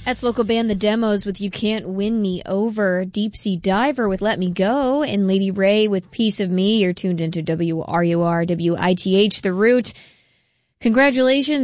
That's local band The Demos with You Can't Win Me Over, Deep Sea Diver with Let Me Go, and Lady Ray with Piece of Me. You're tuned into WRUR, WITH, The Root. Congratulations